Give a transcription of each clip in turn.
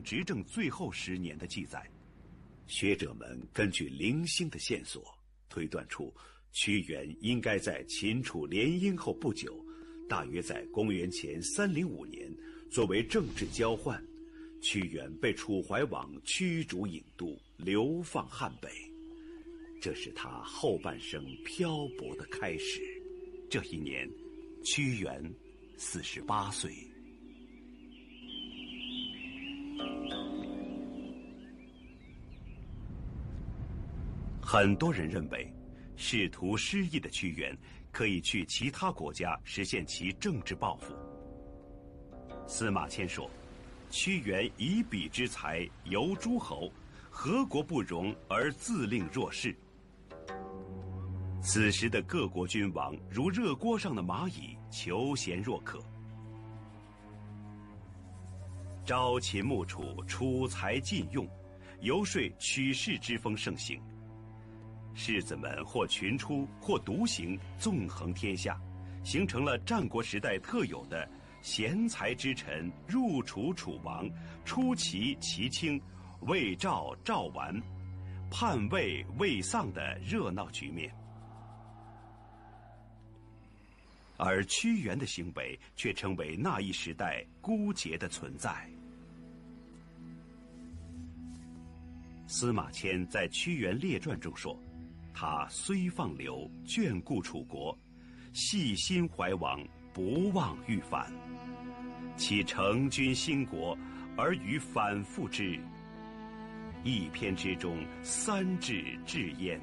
执政最后10年的记载。学者们根据零星的线索推断出，屈原应该在秦楚联姻后不久，大约在公元前305年，作为政治交换，屈原被楚怀王驱逐郢都，流放汉北。这是他后半生漂泊的开始。这一年，屈原48岁。很多人认为，仕途失意的屈原可以去其他国家实现其政治抱负。司马迁说，屈原以彼之才游诸侯，何国不容而自令若是？此时的各国君王如热锅上的蚂蚁，求贤若渴。朝秦暮楚，楚才尽用，游说取士之风盛行。士子们或群出，或独行，纵横天下，形成了战国时代特有的贤才之臣入楚楚王，出齐齐卿，魏赵赵完，叛魏魏丧的热闹局面。而屈原的行为却成为那一时代孤绝的存在。司马迁在《屈原列传》中说，他虽放流，眷顾楚国，系心怀王，不忘欲反。其成君兴国，而于反复之。一篇之中，3至至焉。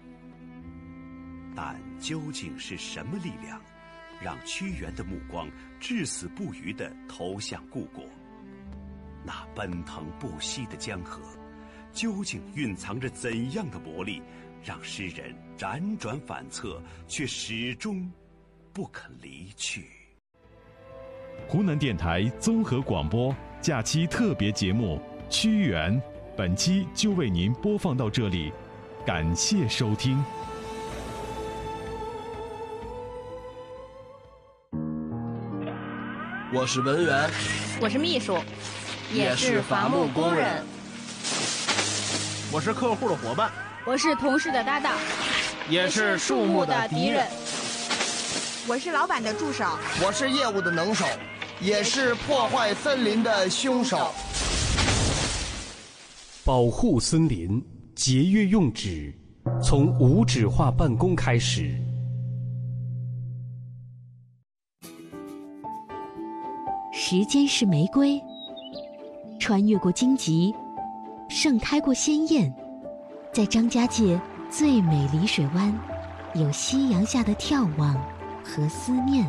但究竟是什么力量，让屈原的目光至死不渝地投向故国？那奔腾不息的江河，究竟蕴藏着怎样的魔力，让诗人辗转反侧，却始终不肯离去？ 湖南电台综合广播假期特别节目《屈原》，本期就为您播放到这里，感谢收听。 我是文员， 我是秘书， 也是伐木工人。 我是客户的伙伴， 我是同事的搭档， 也是树木的敌人。 我是老板的助手， 我是业务的能手，也是破坏森林的凶手。 保护森林，节约用纸，从无纸化办公开始。 时间是玫瑰，穿越过荆棘，盛开过鲜艳，在张家界最美丽水湾，有夕阳下的眺望和思念。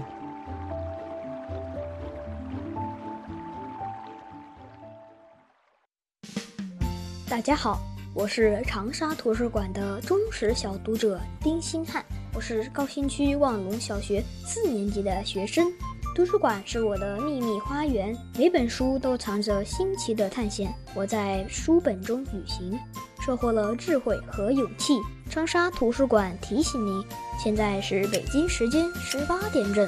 大家好，我是长沙图书馆的忠实小读者丁新汉，我是高新区望龙小学4年级的学生。图书馆是我的秘密花园，每本书都藏着新奇的探险。我在书本中旅行，收获了智慧和勇气。长沙图书馆提醒您，现在是北京时间18点整。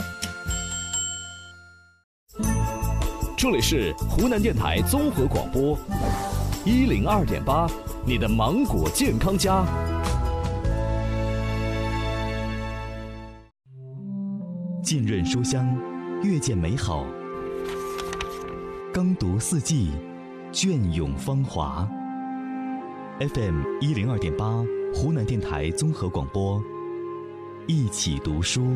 这里是湖南电台综合广播102.8，你的芒果健康家。 浸润书香，阅见美好，耕读四季，隽永芳华。FM 102.8，湖南电台综合广播，一起读书。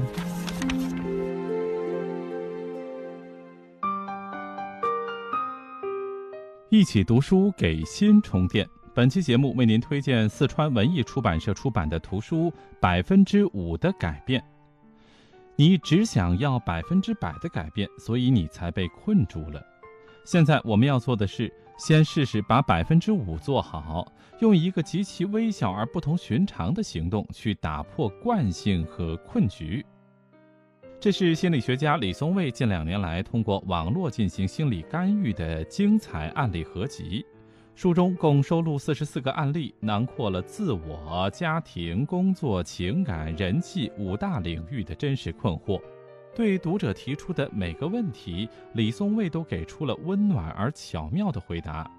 一起读书，给心充电。本期节目为您推荐四川文艺出版社出版的图书《5%的改变》。你只想要100%的改变，所以你才被困住了。现在我们要做的是，先试试把5%做好，用一个极其微小而不同寻常的行动去打破惯性和困局。这是心理学家李松蔚近2年来通过网络进行心理干预的精彩案例合集。书中共收录44个案例，囊括了自我、家庭、工作、情感、人际5大领域的真实困惑。对读者提出的每个问题，李松蔚都给出了温暖而巧妙的回答。